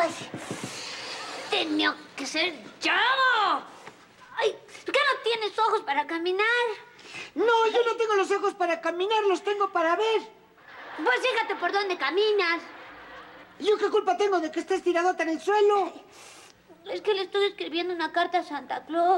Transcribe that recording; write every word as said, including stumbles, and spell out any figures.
Ay, tenía que ser yo. Ay, ¿por qué no tienes ojos para caminar? No, yo no tengo los ojos para caminar, los tengo para ver. Pues fíjate por dónde caminas. ¿Yo qué culpa tengo de que estés tiradota en el suelo? Es que le estoy escribiendo una carta a Santa Claus.